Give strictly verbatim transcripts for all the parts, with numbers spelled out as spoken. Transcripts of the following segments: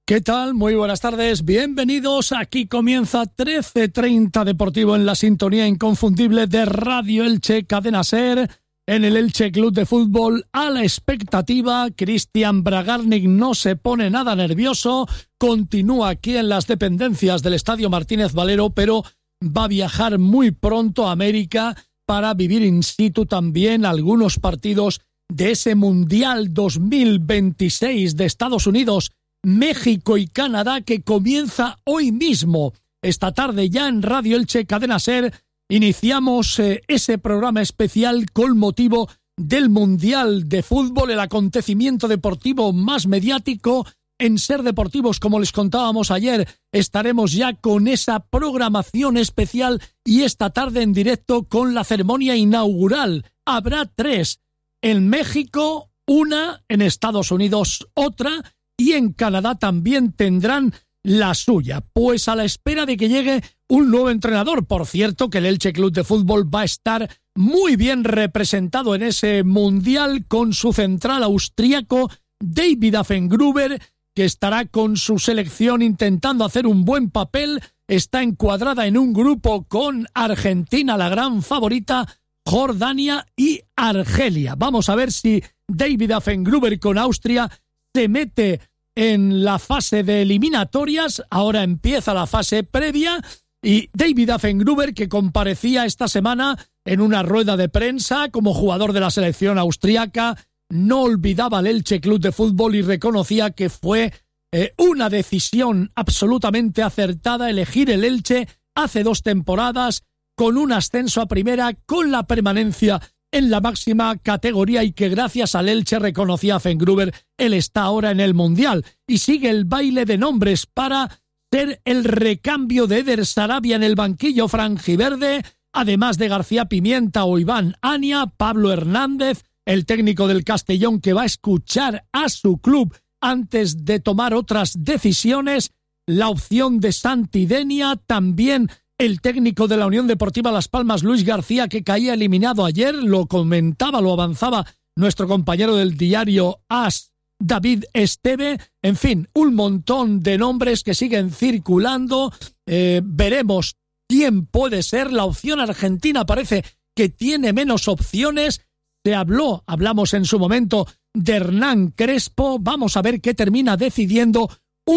¿Qué tal? Muy buenas tardes, bienvenidos. Aquí comienza trece treinta Deportivo en la sintonía inconfundible de Radio Elche Cadena SER. En el Elche Club de Fútbol, a la expectativa, Cristian Bragarnik no se pone nada nervioso, continúa aquí en las dependencias del Estadio Martínez Valero, pero va a viajar muy pronto a América para vivir in situ también algunos partidos de ese Mundial dos mil veintiséis de Estados Unidos, México y Canadá, que comienza hoy mismo. Esta tarde ya en Radio Elche Cadena SER iniciamos eh, ese programa especial con motivo del Mundial de Fútbol, el acontecimiento deportivo más mediático. En SER Deportivos, como les contábamos ayer, estaremos ya con esa programación especial y esta tarde en directo con la ceremonia inaugural. Habrá tres, en México una, en Estados Unidos otra y en Canadá también tendrán la suya. Pues a la espera de que llegue un nuevo entrenador. Por cierto, que el Elche Club de Fútbol va a estar muy bien representado en ese Mundial con su central austríaco David Affengruber, que estará con su selección intentando hacer un buen papel. Está encuadrada en un grupo con Argentina, la gran favorita, Jordania y Argelia. Vamos a ver si David Affengruber con Austria se mete en la fase de eliminatorias. Ahora empieza la fase previa y David Affengruber, que comparecía esta semana en una rueda de prensa como jugador de la selección austríaca, no olvidaba al Elche Club de Fútbol y reconocía que fue eh, una decisión absolutamente acertada elegir el Elche hace dos temporadas con un ascenso a primera, con la permanencia en la máxima categoría y que gracias al Elche, reconocía Affengruber, él está ahora en el Mundial y sigue el baile de nombres para ser el recambio de Eder Sarabia en el banquillo franjiverde, además de García Pimienta o Iván Ania, Pablo Hernández, el técnico del Castellón, que va a escuchar a su club antes de tomar otras decisiones, la opción de Santi Denia, también el técnico de la Unión Deportiva Las Palmas, Luis García, que caía eliminado ayer, lo comentaba, lo avanzaba nuestro compañero del diario AS, David Esteve. En fin, un montón de nombres que siguen circulando. Eh, veremos quién puede ser. La opción argentina parece que tiene menos opciones. Se habló, hablamos en su momento de Hernán Crespo. Vamos a ver qué termina decidiendo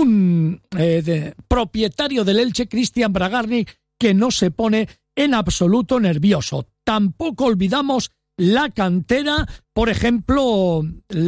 un eh, de, propietario del Elche, Cristian Bragarnik, que no se pone en absoluto nervioso. Tampoco olvidamos la cantera, por ejemplo,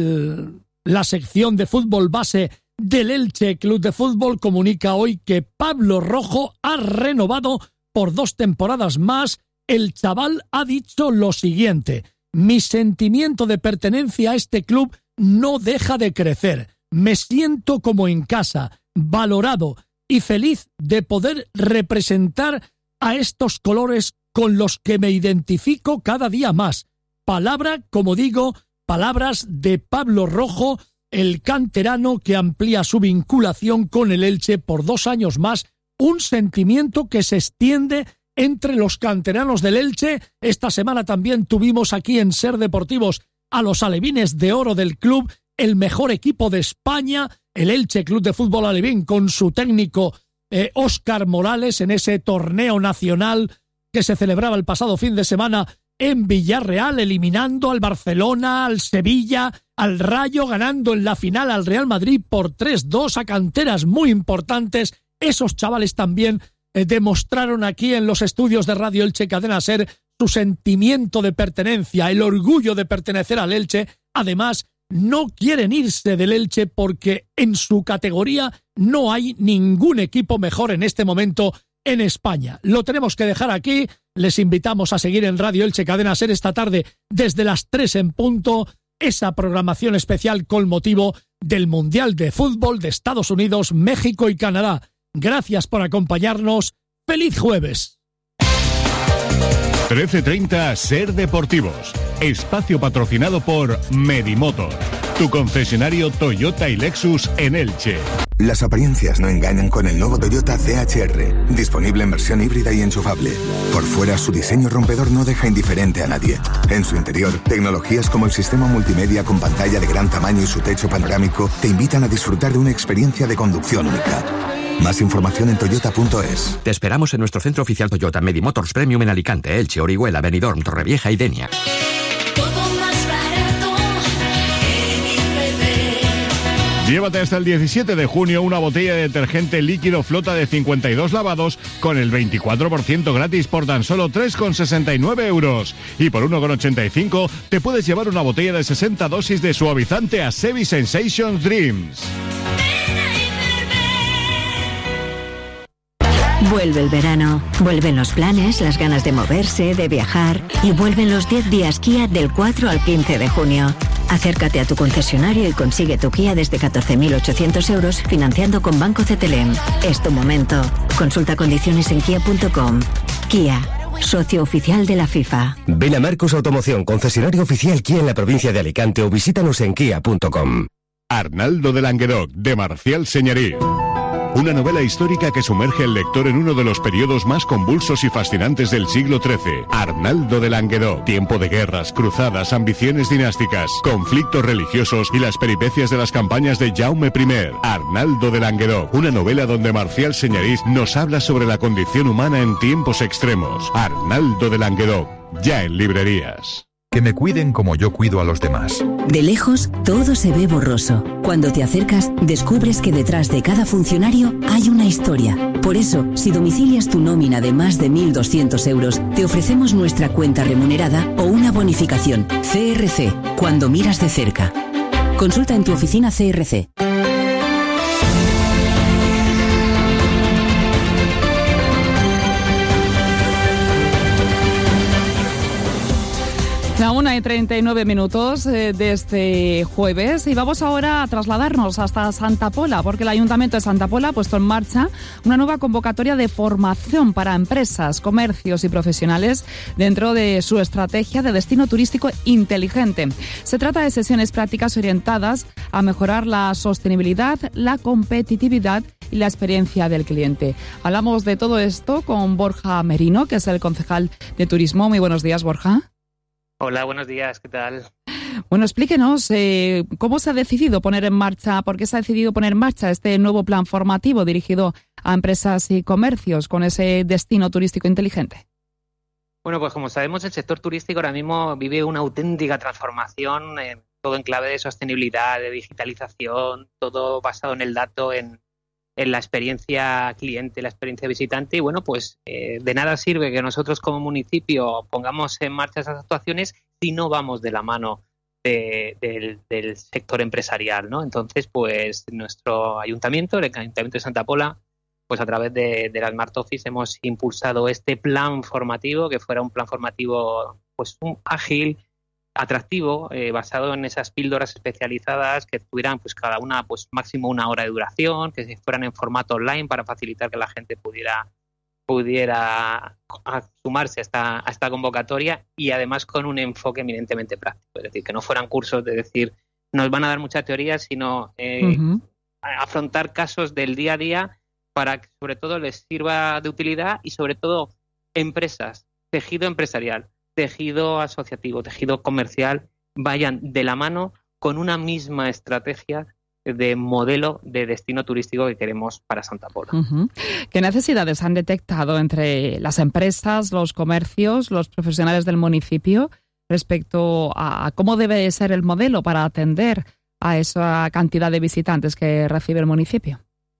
la sección de fútbol base del Elche Club de Fútbol comunica hoy que Pablo Rojo ha renovado por dos temporadas más. El chaval ha dicho lo siguiente: mi sentimiento de pertenencia a este club no deja de crecer. Me siento como en casa, valorado y feliz de poder representar a estos colores con los que me identifico cada día más. Palabra, como digo, palabras de Pablo Rojo, el canterano que amplía su vinculación con el Elche por dos años más, un sentimiento que se extiende entre los canteranos del Elche. Esta semana también tuvimos aquí en SER Deportivos a los alevines de oro del club, el mejor equipo de España, el Elche Club de Fútbol Alevín, con su técnico eh, Óscar Morales, en ese torneo nacional que se celebraba el pasado fin de semana en Villarreal, eliminando al Barcelona, al Sevilla, al Rayo, ganando en la final al Real Madrid por tres dos, a canteras muy importantes. Esos chavales también eh, demostraron aquí en los estudios de Radio Elche Cadena SER su sentimiento de pertenencia, el orgullo de pertenecer al Elche. Además, no quieren irse del Elche porque en su categoría no hay ningún equipo mejor en este momento en España. Lo tenemos que dejar aquí. Les invitamos a seguir en Radio Elche Cadena SER esta tarde desde las tres en punto, esa programación especial con motivo del Mundial de Fútbol de Estados Unidos, México y Canadá. Gracias por acompañarnos. ¡Feliz jueves! trece treinta SER Deportivos. Espacio patrocinado por Medimotor, tu concesionario Toyota y Lexus en Elche. Las apariencias no engañan con el nuevo Toyota C H R, disponible en versión híbrida y enchufable. Por fuera, su diseño rompedor no deja indiferente a nadie. En su interior, tecnologías como el sistema multimedia con pantalla de gran tamaño y su techo panorámico te invitan a disfrutar de una experiencia de conducción única. Más información en toyota punto es. Te esperamos en nuestro centro oficial Toyota Medimotors Premium en Alicante, Elche, Orihuela, Benidorm, Torrevieja y Denia. Llévate hasta el diecisiete de junio una botella de detergente líquido Flota de cincuenta y dos lavados con el veinticuatro por ciento gratis por tan solo tres con sesenta y nueve euros. Y por uno con ochenta y cinco te puedes llevar una botella de sesenta dosis de suavizante Asevi Sensations Dreams. Vuelve el verano, vuelven los planes, las ganas de moverse, de viajar y vuelven los diez días Kia del cuatro al quince de junio. Acércate a tu concesionario y consigue tu Kia desde catorce mil ochocientos euros financiando con Banco C T L M. Es tu momento. Consulta condiciones en kia punto com. Kia, socio oficial de la FIFA. Ven a Marcos Automoción, concesionario oficial Kia en la provincia de Alicante o visítanos en kia punto com. Arnaldo de Languedoc, de Marcial Señorí. Una novela histórica que sumerge al lector en uno de los periodos más convulsos y fascinantes del siglo trece. Arnaldo de Languedoc. Tiempo de guerras, cruzadas, ambiciones dinásticas, conflictos religiosos y las peripecias de las campañas de Jaume primero. Arnaldo de Languedoc. Una novela donde Marcial Señarís nos habla sobre la condición humana en tiempos extremos. Arnaldo de Languedoc. Ya en librerías. Que me cuiden como yo cuido a los demás. De lejos, todo se ve borroso. Cuando te acercas, descubres que detrás de cada funcionario hay una historia. Por eso, si domicilias tu nómina de más de mil doscientos euros, te ofrecemos nuestra cuenta remunerada o una bonificación. C R C, cuando miras de cerca. Consulta en tu oficina C R C. La una y treinta y nueve minutos de este jueves y vamos ahora a trasladarnos hasta Santa Pola porque el Ayuntamiento de Santa Pola ha puesto en marcha una nueva convocatoria de formación para empresas, comercios y profesionales dentro de su estrategia de destino turístico inteligente. Se trata de sesiones prácticas orientadas a mejorar la sostenibilidad, la competitividad y la experiencia del cliente. Hablamos de todo esto con Borja Merino, que es el concejal de Turismo. Muy buenos días, Borja. Hola, buenos días, ¿qué tal? Bueno, explíquenos eh, cómo se ha decidido poner en marcha, por qué se ha decidido poner en marcha este nuevo plan formativo dirigido a empresas y comercios con ese destino turístico inteligente. Bueno, pues como sabemos, el sector turístico ahora mismo vive una auténtica transformación, eh, todo en clave de sostenibilidad, de digitalización, todo basado en el dato, en, en la experiencia cliente, la experiencia visitante. Y bueno, pues eh, de nada sirve que nosotros como municipio pongamos en marcha esas actuaciones si no vamos de la mano de, de, del sector empresarial, ¿no? Entonces, pues nuestro ayuntamiento, el Ayuntamiento de Santa Pola, pues a través de, de la Smart Office hemos impulsado este plan formativo, que fuera un plan formativo pues un ágil, atractivo, eh, basado en esas píldoras especializadas que tuvieran pues cada una pues máximo una hora de duración, que fueran en formato online para facilitar que la gente pudiera pudiera sumarse a esta, a esta convocatoria y además con un enfoque eminentemente práctico, es decir, que no fueran cursos de decir nos van a dar mucha teoría, sino eh, uh-huh. afrontar casos del día a día para que sobre todo les sirva de utilidad y sobre todo empresas, tejido empresarial, tejido asociativo, tejido comercial, vayan de la mano con una misma estrategia de modelo de destino turístico que queremos para Santa Pola. Uh-huh. ¿Qué necesidades han detectado entre las empresas, los comercios, los profesionales del municipio respecto a cómo debe ser el modelo para atender a esa cantidad de visitantes que recibe el municipio?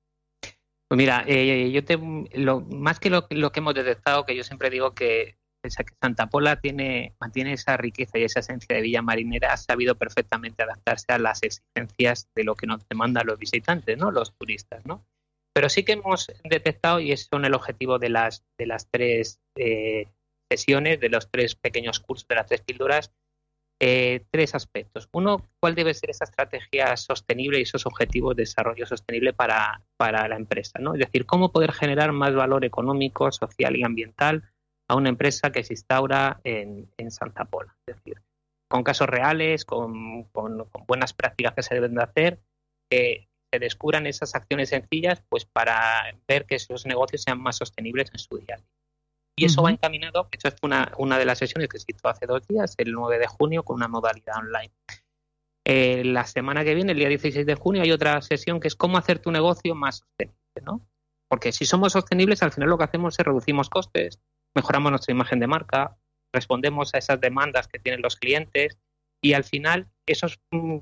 Pues mira, eh, yo te, lo, más que lo, lo que hemos detectado, que yo siempre digo que Santa Pola tiene, mantiene esa riqueza y esa esencia de villa marinera, ha sabido perfectamente adaptarse a las exigencias de lo que nos demandan los visitantes, ¿no? Los turistas, ¿no? Pero sí que hemos detectado, y es son el objetivo de las, de las tres eh, sesiones, de los tres pequeños cursos, de las tres píldoras, eh, tres aspectos. Uno, ¿cuál debe ser esa estrategia sostenible y esos objetivos de desarrollo sostenible para, para la empresa, ¿no? Es decir, cómo poder generar más valor económico, social y ambiental a una empresa que se instaura en, en Santa Pola. Es decir, con casos reales, con, con, con buenas prácticas que se deben de hacer, que se descubran esas acciones sencillas pues para ver que esos negocios sean más sostenibles en su día a día. Y eso uh-huh. va encaminado, eso es una, una de las sesiones que se hizo hace dos días, el nueve de junio, con una modalidad online. Eh, la semana que viene, el día dieciséis de junio, hay otra sesión que es cómo hacer tu negocio más sostenible, ¿no? Porque si somos sostenibles, al final lo que hacemos es reducimos costes, mejoramos nuestra imagen de marca, respondemos a esas demandas que tienen los clientes y al final esos mm,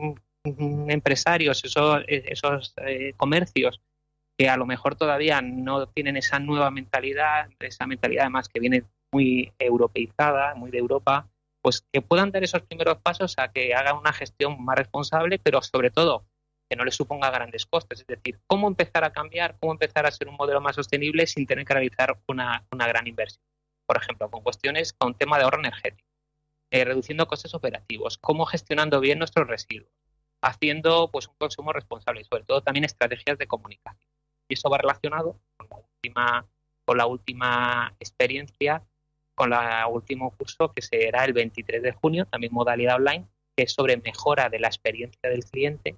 mm, empresarios, esos, esos eh, comercios que a lo mejor todavía no tienen esa nueva mentalidad, esa mentalidad además que viene muy europeizada, muy de Europa, pues que puedan dar esos primeros pasos a que hagan una gestión más responsable, pero sobre todo que no les suponga grandes costes. Es decir, cómo empezar a cambiar, cómo empezar a ser un modelo más sostenible sin tener que realizar una, una gran inversión. Por ejemplo, con cuestiones con tema de ahorro energético, eh, reduciendo costes operativos, cómo gestionando bien nuestros residuos, haciendo pues un consumo responsable y sobre todo también estrategias de comunicación. Y eso va relacionado con la última, con la última experiencia, con el último curso que será el veintitrés de junio, también modalidad online, que es sobre mejora de la experiencia del cliente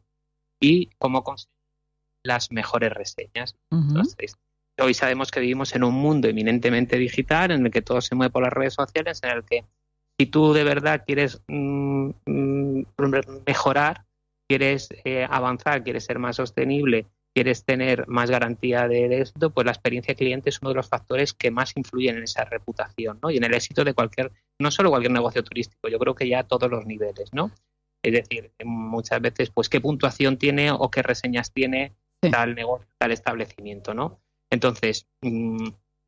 y cómo conseguir las mejores reseñas. Uh-huh. Entonces, hoy sabemos que vivimos en un mundo eminentemente digital en el que todo se mueve por las redes sociales, en el que si tú de verdad quieres mm, mm, mejorar, quieres eh, avanzar, quieres ser más sostenible, quieres tener más garantía de, de éxito, pues la experiencia cliente es uno de los factores que más influyen en esa reputación, ¿no? Y en el éxito de cualquier, no solo cualquier negocio turístico, yo creo que ya a todos los niveles, ¿no? Es decir, muchas veces, pues qué puntuación tiene o qué reseñas tiene sí. tal negocio, tal establecimiento, ¿no? Entonces, mmm,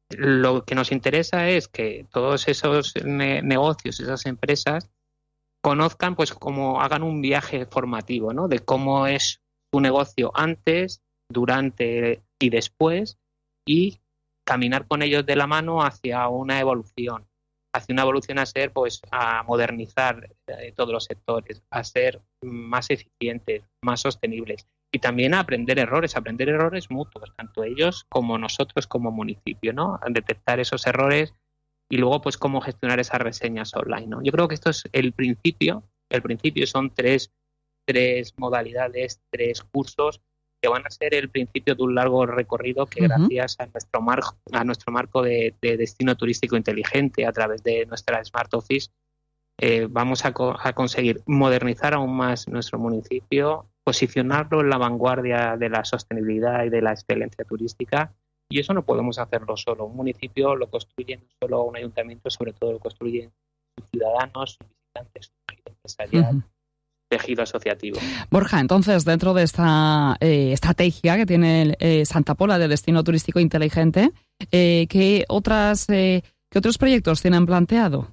lo que nos interesa es que todos esos ne- negocios, esas empresas, conozcan, pues como hagan un viaje formativo, ¿no? De cómo es su negocio antes, durante y después, y caminar con ellos de la mano hacia una evolución, hacia una evolución a ser, pues, a modernizar eh, todos los sectores, a ser más eficientes, más sostenibles y también a aprender errores, aprender errores mutuos, tanto ellos como nosotros como municipio, ¿no? A detectar esos errores y luego, pues, cómo gestionar esas reseñas online, ¿no? Yo creo que esto es el principio, el principio son tres, tres modalidades, tres cursos que van a ser el principio de un largo recorrido que uh-huh. gracias a nuestro marco, a nuestro marco de, de destino turístico inteligente a través de nuestra Smart Office eh, vamos a, co- a conseguir modernizar aún más nuestro municipio, posicionarlo en la vanguardia de la sostenibilidad y de la excelencia turística, y eso no podemos hacerlo solo. Un municipio lo construye no solo un ayuntamiento, sobre todo lo construyen sus ciudadanos, sus visitantes, su tejido empresarial, uh-huh. tejido asociativo. Borja, entonces, dentro de esta eh, estrategia que tiene eh, Santa Pola de Destino Turístico Inteligente, eh, ¿qué, otras, eh, ¿qué otros proyectos tienen planteado?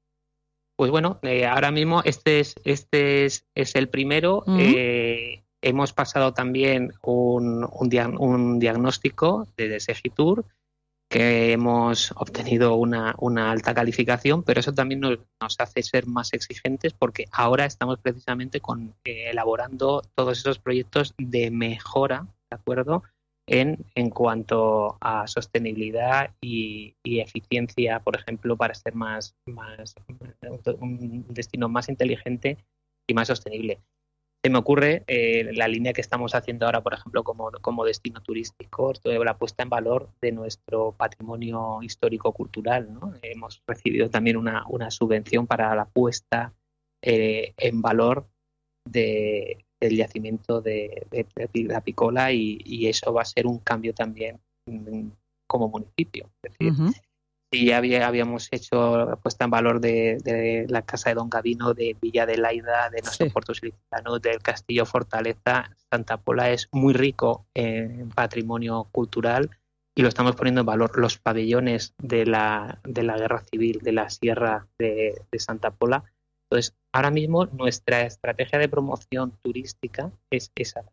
Pues bueno, eh, ahora mismo este es este es, es el primero. Uh-huh. Eh, hemos pasado también un, un, dia- un diagnóstico de Segitur, que hemos obtenido una, una alta calificación, pero eso también nos, nos hace ser más exigentes porque ahora estamos precisamente con, eh, elaborando todos esos proyectos de mejora, ¿de acuerdo?, en, en cuanto a sostenibilidad y, y eficiencia, por ejemplo, para ser más, más un destino más inteligente y más sostenible. Se me ocurre eh, la línea que estamos haciendo ahora, por ejemplo, como, como destino turístico, la puesta en valor de nuestro patrimonio histórico-cultural, ¿no? Hemos recibido también una, una subvención para la puesta eh, en valor de, del yacimiento de, de, de la Picola y, y eso va a ser un cambio también como municipio. Es decir, uh-huh. si ya había, habíamos hecho puesta en valor de, de la Casa de Don Gavino, de Villa de Laida, de nuestro sí. puerto ilicitano, del Castillo Fortaleza, Santa Pola es muy rico en patrimonio cultural y lo estamos poniendo en valor. Los pabellones de la, de la Guerra Civil de la Sierra de, de Santa Pola. Entonces, ahora mismo nuestra estrategia de promoción turística es esa.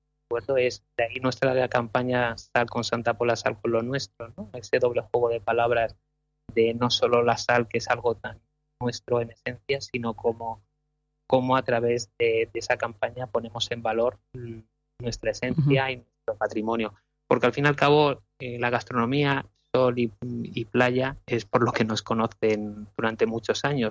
Es de ahí nuestra campaña Sal con Santa Pola, Sal con lo nuestro, ¿no? Ese doble juego de palabras de no solo la sal, que es algo tan nuestro en esencia, sino como, como a través de, de esa campaña ponemos en valor nuestra esencia uh-huh. y nuestro patrimonio. Porque al fin y al cabo eh, la gastronomía, sol y, y playa es por lo que nos conocen durante muchos años.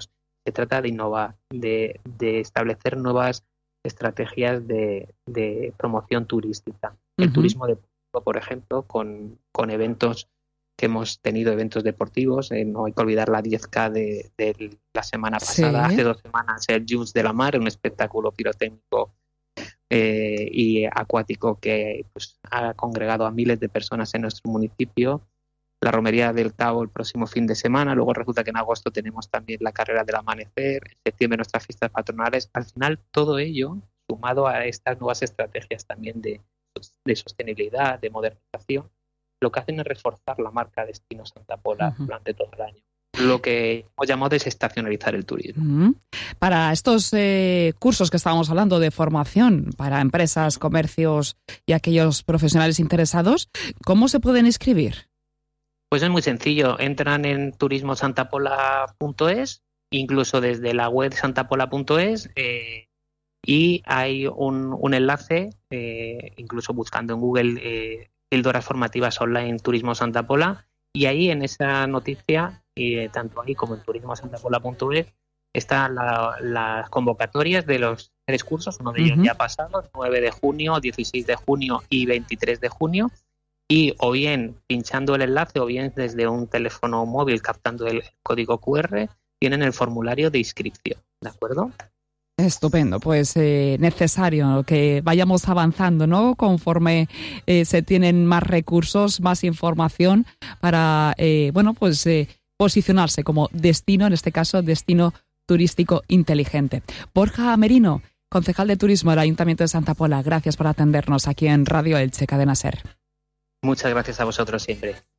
Se trata de innovar, de, de establecer nuevas estrategias de, de promoción turística. El uh-huh. turismo deportivo, por ejemplo, con, con eventos que hemos tenido, eventos deportivos. Eh, no hay que olvidar la diez K de, de la semana pasada. Sí. Hace dos semanas el Junts de la Mar, un espectáculo pirotécnico eh, y acuático que pues, ha congregado a miles de personas en nuestro municipio. La Romería del Cabo el próximo fin de semana. Luego resulta que en agosto tenemos también la Carrera del Amanecer. En septiembre nuestras fiestas patronales. Al final, todo ello, sumado a estas nuevas estrategias también de, de sostenibilidad, de modernización, lo que hacen es reforzar la marca Destino Santa Pola uh-huh. durante todo el año. Lo que hemos llamado desestacionalizar el turismo. Uh-huh. Para estos eh, cursos que estábamos hablando de formación para empresas, comercios y aquellos profesionales interesados, ¿cómo se pueden inscribir? Pues es muy sencillo. Entran en turismo santapola punto es, incluso desde la web santapola punto es, eh, y hay un, un enlace, eh, incluso buscando en Google eh, píldoras formativas online Turismo Santa Pola, y ahí en esa noticia, eh, tanto ahí como en turismo santapola punto es, están la, las convocatorias de los tres cursos. Uno de ellos uh-huh. ya ha pasado, nueve de junio, dieciséis de junio y veintitrés de junio. Y o bien pinchando el enlace o bien desde un teléfono móvil captando el código cu erre tienen el formulario de inscripción, ¿de acuerdo? Estupendo, pues eh, necesario que vayamos avanzando, ¿no? Conforme eh, se tienen más recursos, más información para, eh, bueno, pues eh, posicionarse como destino, en este caso, destino turístico inteligente. Borja Merino, concejal de Turismo del Ayuntamiento de Santa Pola, gracias por atendernos aquí en Radio Elche, Cadena SER. Muchas gracias a vosotros siempre.